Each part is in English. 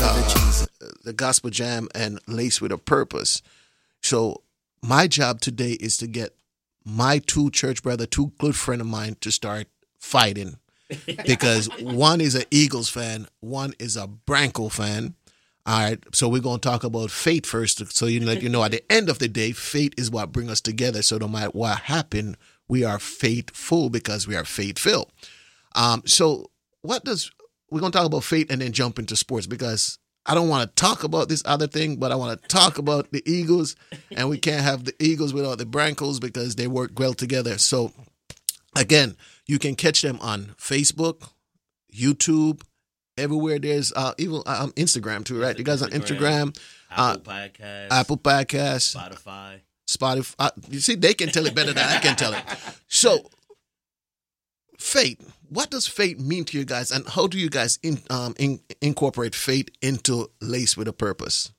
the Gospel Jam and Lace with a Purpose. So my job today is to get my two church brother, two good friend of mine, to start fighting because one is an Eagles fan, one is a Branco fan. All right, so we're going to talk about faith first. So you know, at the end of the day, faith is what brings us together. So no matter what happened, we are faithful because we are faith-filled. So we're going to talk about faith and then jump into sports because I don't want to talk about this other thing, but I want to talk about the Eagles, and we can't have the Eagles without the Brancos because they work well together. So again, you can catch them on Facebook, YouTube, everywhere. There's even Instagram too, right? You guys on Instagram, Apple Podcasts, Spotify. You see, they can tell it better than I can tell it. So, faith. What does faith mean to you guys, and how do you guys incorporate faith into Lace with a Purpose?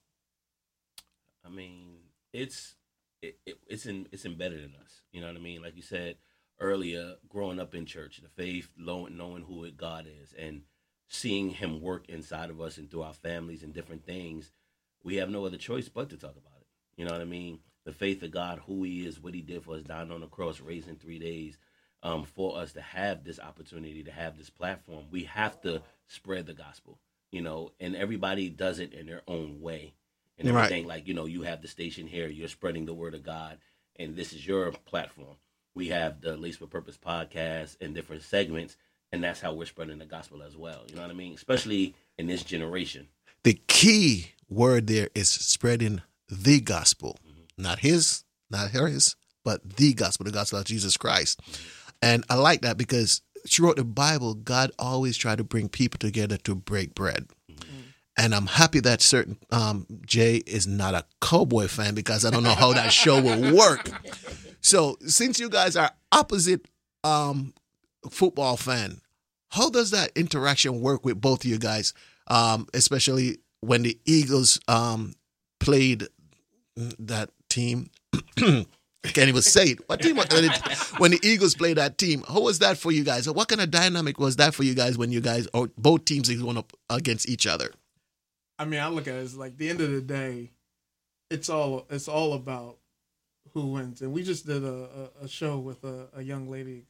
I mean, it's embedded in us. You know what I mean? Like you said earlier, growing up in church, the faith, knowing who God is, and seeing Him work inside of us and through our families and different things, we have no other choice but to talk about it. You know what I mean? The faith of God, who He is, what He did for us, dying on the cross, raised in 3 days. For us to have this opportunity, to have this platform, we have to spread the gospel, you know, and everybody does it in their own way and everything. Right. Like, you know, you have the station here, you're spreading the word of God, and this is your platform. We have the Lace with Purpose podcast and different segments, and that's how we're spreading the gospel as well. You know what I mean? Especially in this generation. The key word there is spreading the gospel, not his, not hers, but the gospel of Jesus Christ. And I like that because throughout the Bible, God always tried to bring people together to break bread. And I'm happy that Jay is not a Cowboy fan because I don't know how that show will work. So since you guys are opposite football fan, how does that interaction work with both of you guys, especially when the Eagles played that team? I can't even say it. What team? When the Eagles play that team, how was that for you guys? What kind of dynamic was that for you guys when you guys, or both teams, going up against each other? I mean, I look at it as like the end of the day, it's all about who wins. And we just did a show with a young lady,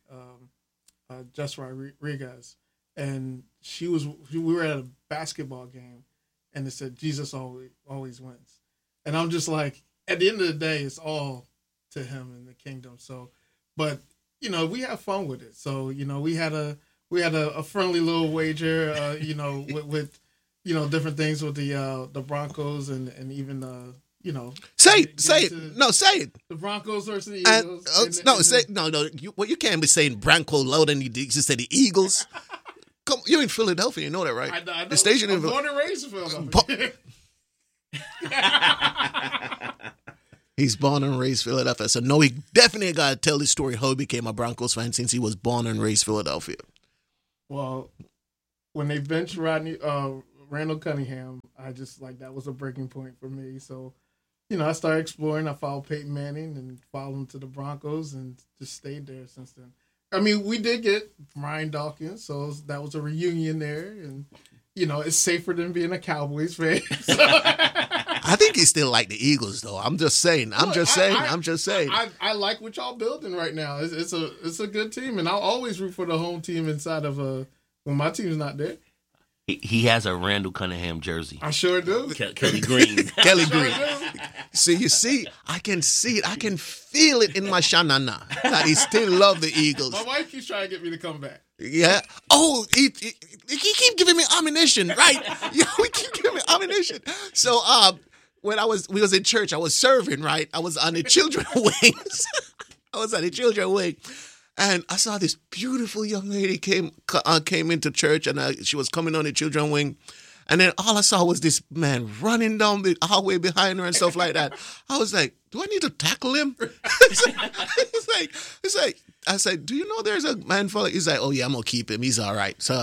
Jess Rodriguez, and we were at a basketball game, and it said Jesus always wins. And I'm just like, at the end of the day, it's all to Him in the kingdom. So, but you know, we have fun with it. So, you know, we had a friendly little wager, you know, with you know, different things with the Broncos and even you know, say it. No, say it. The Broncos versus the Eagles. You can't be saying Bronco louder than you just say the Eagles. Come, you're in Philadelphia, you know that, right? I know. The station I'm born and raised in Philadelphia. He's born and raised Philadelphia. So no, he definitely got to tell his story how he became a Broncos fan since he was born and raised Philadelphia. Well, when they benched Randall Cunningham, I just that was a breaking point for me. So, you know, I started exploring. I followed Peyton Manning and followed him to the Broncos and just stayed there since then. I mean, we did get Brian Dawkins, so that was a reunion there. And, you know, it's safer than being a Cowboys fan. So. I think he still like the Eagles, though. I'm just saying. I'm just saying. I like what y'all building right now. It's a good team, and I'll always root for the home team inside of when my team's not there. He has a Randall Cunningham jersey. I sure do. Kelly Green. Kelly Green. See, I can see it. I can feel it in my shanana that he still love the Eagles. My wife keeps trying to get me to come back. Yeah. Oh, he keep giving me ammunition, right? Yeah, we keep giving me ammunition. So, when we was in church, I was serving, right? I was on the children wings. And I saw this beautiful young lady came into church, and she was coming on the children wing. And then all I saw was this man running down the hallway behind her and stuff like that. I was like, do I need to tackle him? It's like, I said, do you know there's a man for it? He's like, oh yeah, I'm going to keep him. He's all right. So,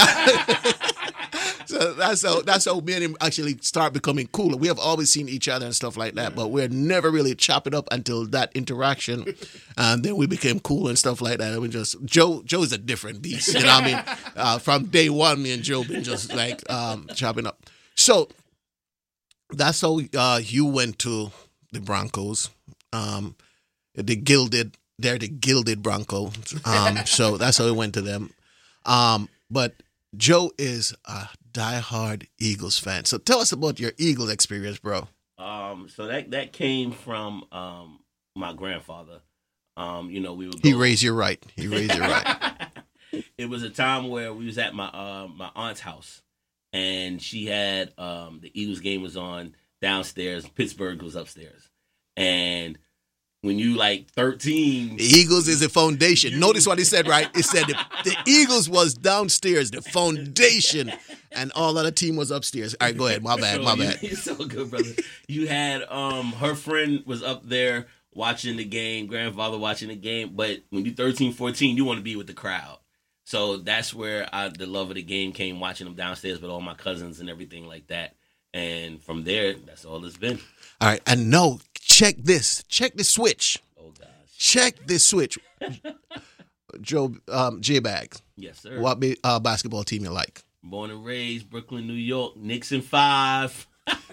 so that's how me and him actually start becoming cooler. We have always seen each other and stuff like that, but we're never really chop it up until that interaction. And then we became cool and stuff like that. And we just, Joe's a different beast. You know what I mean? From day one, me and Joe been just like chopping up. So that's how you went to the Broncos. The gilded, they're the gilded Broncos. So that's how it went to them. But Joe is a diehard Eagles fan. So tell us about your Eagles experience, bro. So that came from my grandfather. We would He go. raised you right. He raised you right. It was a time where we was at my aunt's house, and she had the Eagles game was on downstairs. Pittsburgh was upstairs, and when you like 13, The Eagles is a foundation. Notice what he said, right? It said the Eagles was downstairs, the foundation, and all of the team was upstairs. All right, go ahead. My bad. You're so good, brother. You had her friend was up there watching the game, grandfather watching the game, but when you're 13, 14, you want to be with the crowd. So that's where the love of the game came, watching them downstairs with all my cousins and everything like that. And from there, that's all it's been. All right, and no, check this. Check the switch. Oh, gosh. Check this switch. Joe, J-Bag, Yes, sir. what basketball team you like? Born and raised, Brooklyn, New York, Knicks in 5.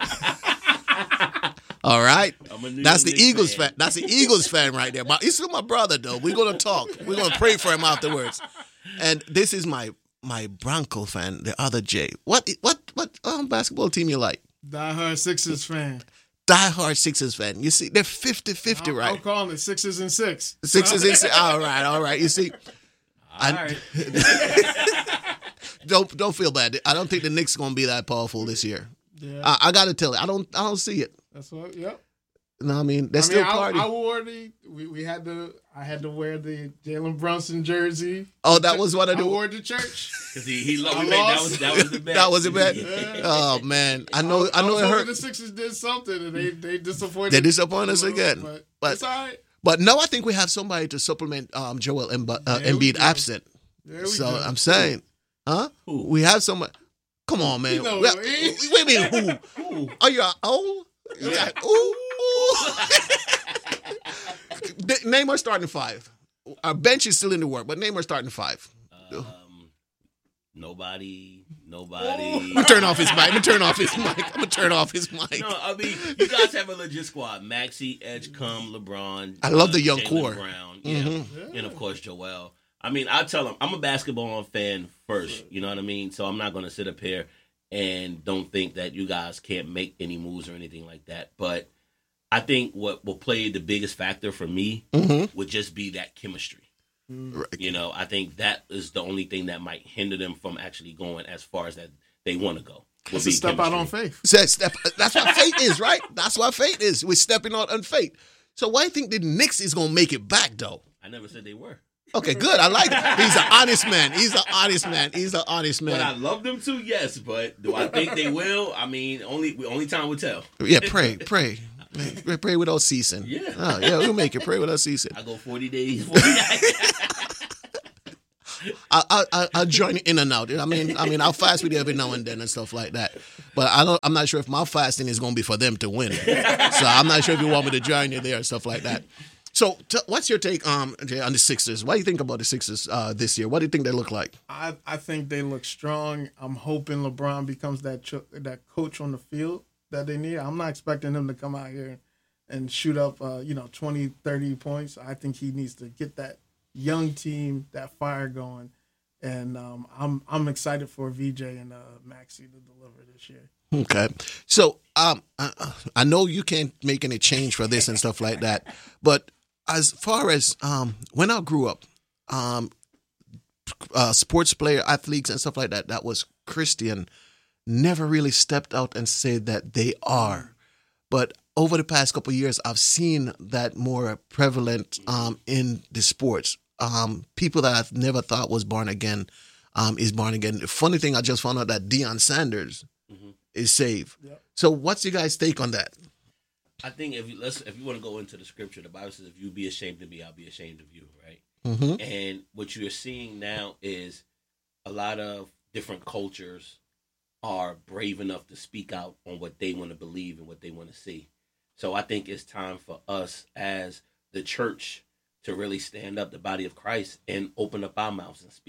All right. I'm a New That's the York Knicks Eagles fan. That's the Eagles fan right there. He's still my brother, though. We're going to talk. We're going to pray for him afterwards. And this is my Bronco fan, the other Jay. What basketball team you like? Die-hard Sixers fan. Diehard Sixers fan. You see, they're 50-50, right? I'm calling it Sixers and 6. Sixers in all right. You see, All right. don't feel bad. I don't think the Knicks going to be that powerful this year. Yeah, I got to tell you, I don't see it. that's what. Yep. No, I mean they're still partying. I wore I had to wear the Jalen Brunson jersey. Oh, that was what I I do. wore it to church. Because he loved I it. That lost. was the best. That was it, man. Yeah. Oh man, I know was it hoping hurt. the Sixers did something, and they disappointed. They disappoint us again. But it's all right. But no, I think we have somebody to supplement Joel There we Embiid go. absent. There we So go. I'm saying, huh? Who? We have someone. Come on, man. You know, Wait a minute, who? Are you old? Yeah. Ooh. Name our starting 5. Our bench is still in the work, but name our starting 5. Nobody. I'm gonna turn off his mic. No, I mean, you guys have a legit squad. Maxey, Edgecombe, LeBron. I love the young Jaylen core. Brown, Mhm. and of course Joel. I mean, I tell them I'm a basketball fan first. You know what I mean? So I'm not going to sit up here and don't think that you guys can't make any moves or anything like that. But I think what will play the biggest factor for me would just be that chemistry. Right. You know, I think that is the only thing that might hinder them from actually going as far as that they want to go. It's a step out on faith. That's what faith is, right? That's what faith is. We're stepping out on faith. So why do you think the Knicks is gonna make it back though? I never said they were. Okay, good. I like it. He's an honest man. But I love them too, yes. But do I think they will? I mean, only time will tell. Yeah, pray. Man, pray without ceasing. Yeah. Oh, yeah, we'll make it. Pray without ceasing. I go 40 days, 40 nights. I'll join in and out. I mean, I'll fast with you every now and then and stuff like that. But I'm not sure if my fasting is going to be for them to win. So I'm not sure if you want me to join you there and stuff like that. So what's your take Jay, on the Sixers? What do you think about the Sixers this year? What do you think they look like? I think they look strong. I'm hoping LeBron becomes that coach on the field that they need. I'm not expecting him to come out here and shoot up 20, 30 points. I think he needs to get that young team, that fire going. And I'm excited for VJ and Maxey to deliver this year. Okay. So I know you can't make any change for this and stuff like that, but as far as when I grew up, sports player, athletes and stuff like that was Christian, never really stepped out and said that they are. But over the past couple of years, I've seen that more prevalent in the sports. People that I've never thought was born again is born again. The funny thing, I just found out that Deion Sanders is saved. Yep. So what's your guys' take on that? I think if you want to go into the scripture, the Bible says, if you be ashamed of me, I'll be ashamed of you, right? Mm-hmm. And what you're seeing now is a lot of different cultures are brave enough to speak out on what they want to believe and what they want to see. So I think it's time for us as the church to really stand up, the body of Christ, and open up our mouths and speak.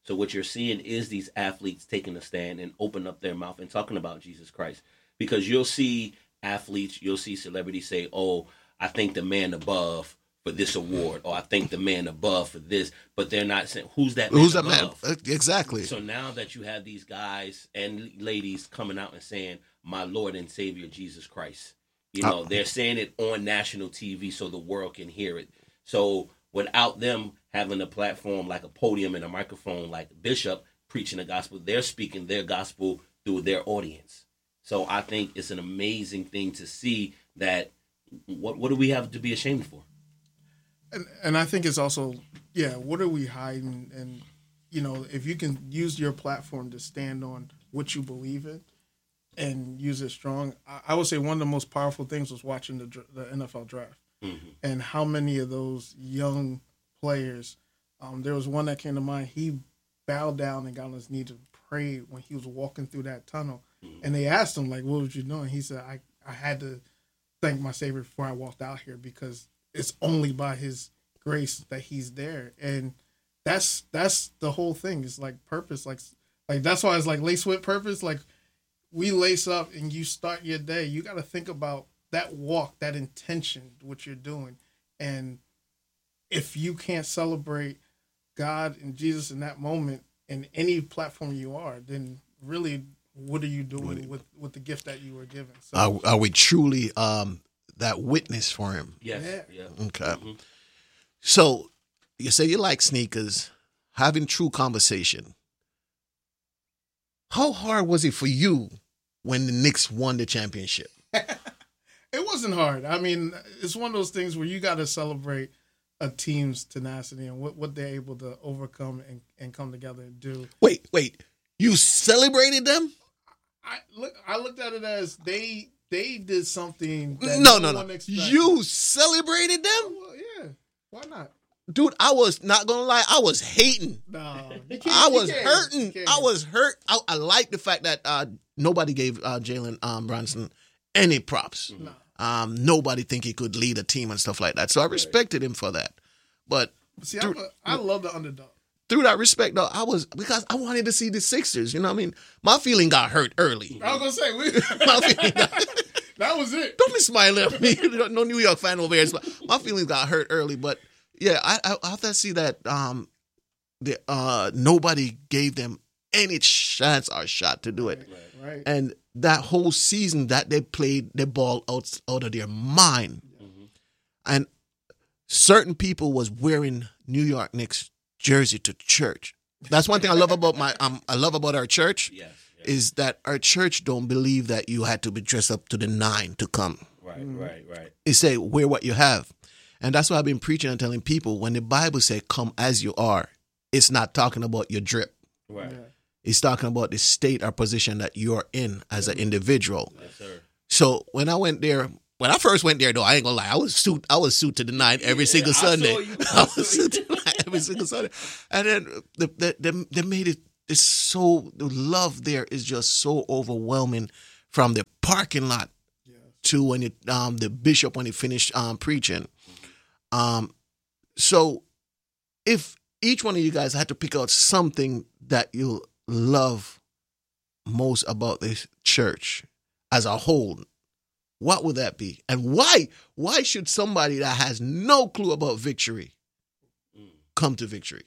So what you're seeing is these athletes taking a stand and open up their mouth and talking about Jesus Christ. Because you'll see athletes, you'll see celebrities say, "Oh, I thank the man above for this award," or "I thank the man above for this," but they're not saying who's that man above? Exactly. So now that you have these guys and ladies coming out and saying, "My Lord and Savior Jesus Christ," they're saying it on national TV so the world can hear it. So without them having a platform like a podium and a microphone like Bishop preaching the gospel, they're speaking their gospel through their audience. So I think it's an amazing thing to see that. What do we have to be ashamed for? And I think it's also, what are we hiding? And, if you can use your platform to stand on what you believe in and use it strong, I would say one of the most powerful things was watching the NFL draft. Mm-hmm. And how many of those young players, there was one that came to mind, he bowed down and got on his knee to pray when he was walking through that tunnel. Mm-hmm. And they asked him, like, what was you doing? He said, I had to thank my Savior before I walked out here because it's only by his grace that he's there. And that's the whole thing. It's like purpose. Like that's why it's like lace with purpose. Like we lace up and you start your day. You got to think about that walk, that intention, what you're doing. And if you can't celebrate God and Jesus in that moment in any platform you are, then really what are you doing with the gift that you were given? So, are we truly that witness for him? Yes. Yeah. Okay. Mm-hmm. So you say you like sneakers, having true conversation. How hard was it for you when the Knicks won the championship? It wasn't hard. I mean, it's one of those things where you got to celebrate a team's tenacity and what they're able to overcome and come together and do. Wait. You celebrated them? I looked at it as they did something that no. one expected. You celebrated them? Well, yeah. Why not? Dude, I was not gonna lie. I was hating. No, I was hurting. I was hurt. I like the fact that nobody gave Jalen Brunson any props. No. Nobody think he could lead a team and stuff like that. So I respected him for that. But see, I love the underdog. Through that respect, though, because I wanted to see the Sixers. You know what I mean? My feeling got hurt early. I was gonna say that was it. Don't be smiling at me. No New York fan over here. My feelings got hurt early, but yeah, I have to see that nobody gave them any chance or shot to do it. Right. And that whole season that they played the ball out of their mind. Mm-hmm. And certain people was wearing New York Knicks jersey to church. That's one thing I love about our church. Yes. Is that our church don't believe that you had to be dressed up to the nine to come. Right. It say wear what you have. And that's why I've been preaching and telling people when the Bible say come as you are, it's not talking about your drip. Right. Yeah. It's talking about the state or position that you're in as an individual. Yes, sir. So when I first went there, though, I ain't gonna lie, I was suit to the nine every single Sunday. I was suit to the nine every single Sunday. And then they made it. It's so, the love there is just so overwhelming from the parking lot to when the bishop when he finished preaching. So if each one of you guys had to pick out something that you love most about this church as a whole, what would that be? And why should somebody that has no clue about Victory come to Victory?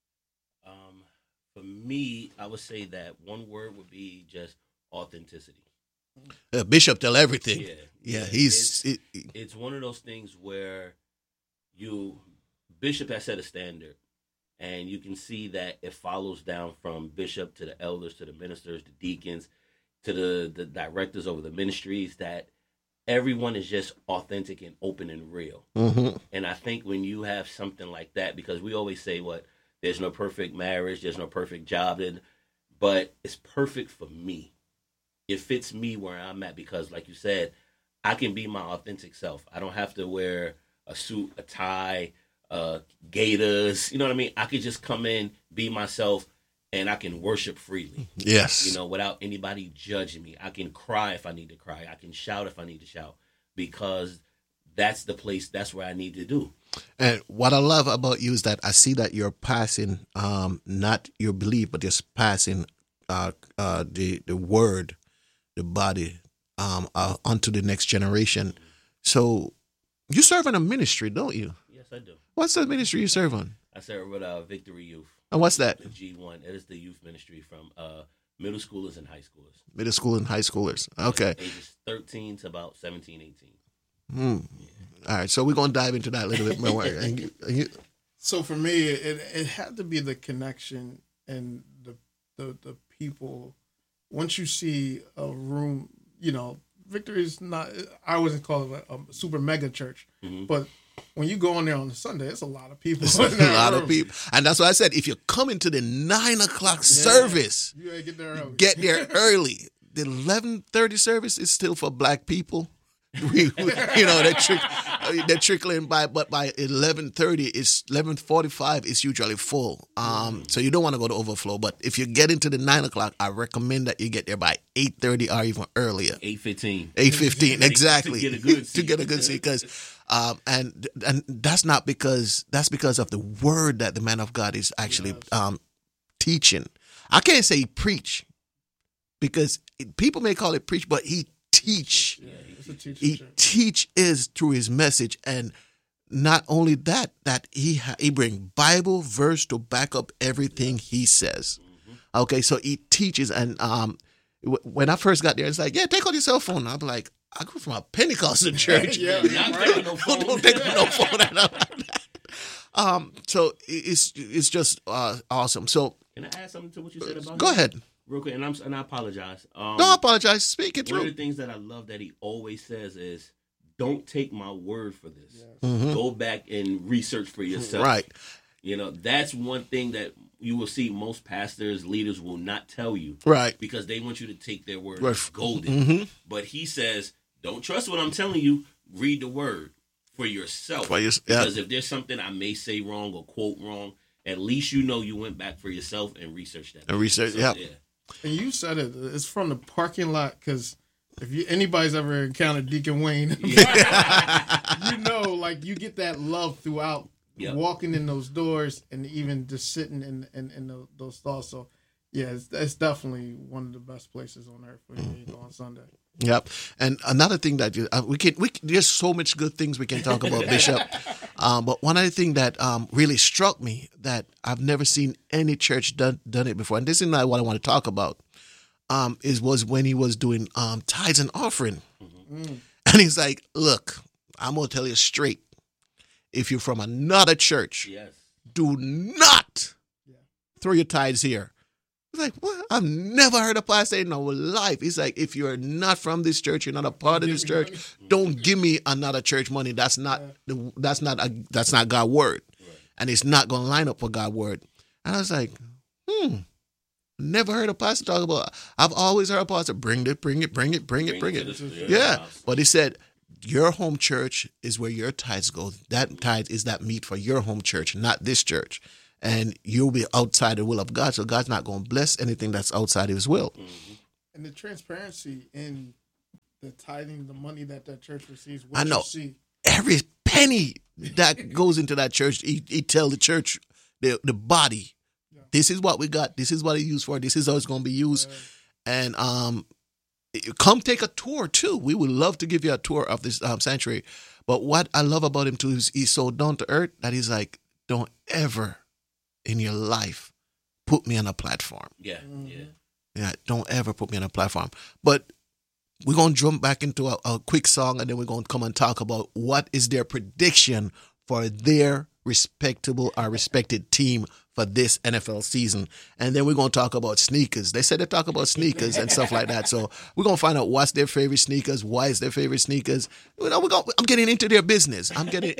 For me, I would say that one word would be just authenticity. Bishop tell everything. Yeah. It's one of those things where Bishop has set a standard, and you can see that it follows down from Bishop to the elders, to the ministers, the deacons, to the directors over the ministries, that everyone is just authentic and open and real. Mm-hmm. And I think when you have something like that, because we always say there's no perfect marriage, there's no perfect job, but it's perfect for me. It fits me where I'm at because, like you said, I can be my authentic self. I don't have to wear a suit, a tie, gaiters. You know what I mean? I could just come in, be myself, and I can worship freely. Yes. Without anybody judging me. I can cry if I need to cry. I can shout if I need to shout, because that's the place. That's where I need to do. And what I love about you is that I see that you're passing, not your belief, but just passing the word, the body, onto the next generation. So you serve in a ministry, don't you? Yes, I do. What's the ministry you serve on? I serve with Victory Youth. And what's that? The G1. It is the youth ministry from middle schoolers and high schoolers. Middle school and high schoolers. Okay. Ages 13 to about 17, 18. All right. So we're going to dive into that a little bit more. So for me, it had to be the connection and the people. Once you see a room, Victory is not, I wouldn't call it a super mega church, but when you go in there on a Sunday, it's a lot of people. It's a lot of people. And that's why I said, if you come into the 9 o'clock service, you gotta get there early. Get there early. The 11:30 service is still for black people. They're trickling by, but by 11:30, it's 11:45. It's usually full. So you don't want to go to overflow. But if you get into the 9 o'clock, I recommend that you get there by 8:30 or even earlier. 8:15. 8:15, exactly. To get a good seat. To get a good seat, because and that's because of the word that the man of God is actually teaching. I can't say preach, because people may call it preach, but he teach. Yeah, it's a teacher he church. teach is through his message, and not only that he bring Bible verse to back up everything he says. Okay, so he teaches, and when I first got there, it's like, yeah, take out your cell phone. I'm like, I go from a Pentecostal church. Yeah, Not taking no phone. Don't take no phone. So it's just awesome. So Can I add something to what you said about go him? ahead. Real quick, and I apologize. Don't apologize. Speak it One of through. the things that I love that he always says is, don't take my word for this. Mhm. Go back and research for yourself. Right. That's one thing that you will see most pastors, leaders will not tell you. Right. Because they want you to take their word Right. as golden. Mhm. But he says, don't trust what I'm telling you. Read the word for yourself. Yeah. Because if there's something I may say wrong or quote wrong, at least you know you went back for yourself and researched that. And research, So, yeah. And you said it. It's from the parking lot, because if anybody's ever encountered Deacon Wayne, you you get that love throughout walking in those doors and even just sitting in those stalls. So, yeah, it's definitely one of the best places on earth for you to go on Sunday. Yep. And another thing that we can there's so much good things we can talk about, Bishop. But one other thing that really struck me, that I've never seen any church done it before, and this is not what I want to talk about, was when he was doing tithes and offering. And he's like, look, I'm gonna tell you straight. If you're from another church, do not throw your tithes here. It's like, what? I've never heard a pastor in my life. He's like, if you're not from this church, you're not a part of this church, don't give me another church money. That's not God's word. Right. And it's not going to line up with God's word. And I was like, never heard a pastor talk about, I've always heard a pastor, bring it. Yeah. But he said, your home church is where your tithes go. That tithe is that meat for your home church, not this church. And you'll be outside the will of God. So God's not going to bless anything that's outside of his will. And the transparency in the tithing, the money that church receives. I know. You see. Every penny that goes into that church, he tell the church, the body, this is what we got. This is what it's used for. This is how it's going to be used. And come take a tour too. We would love to give you a tour of this sanctuary. But what I love about him too is he's so down to earth that he's like, don't ever in your life put me on a platform. Yeah, don't ever put me on a platform. But we're going to jump back into a quick song, and then we're going to come and talk about what is their prediction for their respected team for this NFL season. And then we're going to talk about sneakers. They said they talk about sneakers and stuff like that. So we're going to find out what's their favorite sneakers, why is their favorite sneakers. I'm getting into their business.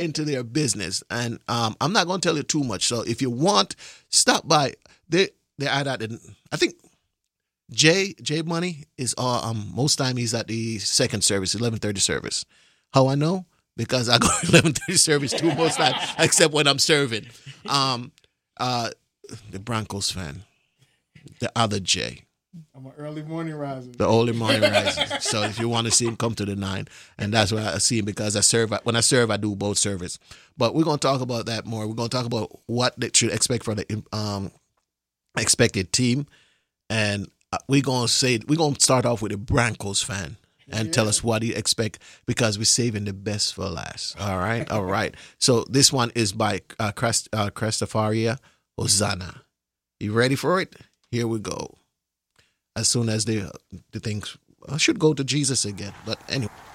And I'm not going to tell you too much. So if you want, stop by. They're at I think Jay Money is most time he's at the second service, 11:30 service. How I know? Because I go to 11:30 service too most time, except when I'm serving. The Broncos fan, the other Jay. I'm an early morning riser. The early morning rises. So if you want to see him, come to the 9. And that's where I see him, because when I serve, I do both service. But we're going to talk about that more. We're going to talk about what they should expect from the expected team. And we're going to start off with a Broncos fan and tell us what he expect, because we're saving the best for last. All right. All right. So this one is by Christopheria Hosanna. You ready for it? Here we go. As soon as the things should go to Jesus again. But anyway.